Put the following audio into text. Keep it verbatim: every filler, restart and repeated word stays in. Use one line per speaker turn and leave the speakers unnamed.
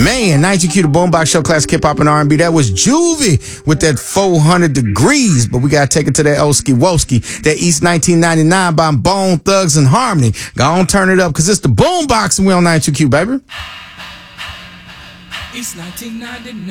Man, ninety Q, the Boombox Show, classic hip hop and R and B. That was Juvie with that four hundred degrees. But we got to take it to that Oski Woski, that East nineteen ninety-nine by Bone Thugs and Harmony. Go on, turn it up, because it's the Boombox and we on ninety Q, baby.
East nineteen ninety-nine.